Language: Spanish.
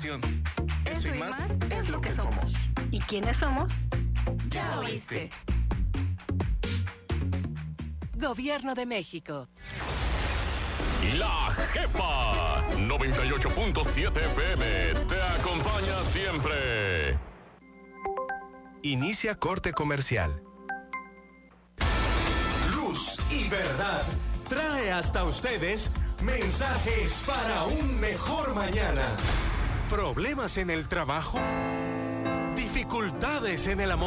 información. Eso y más es lo que somos. ¿Y quiénes somos? Ya oíste. Gobierno de México. La Jefa 98.7 FM te acompaña siempre. Inicia corte comercial. Luz y Verdad trae hasta ustedes mensajes para un mejor mañana. ¿Problemas en el trabajo? ¿Dificultades en el amor?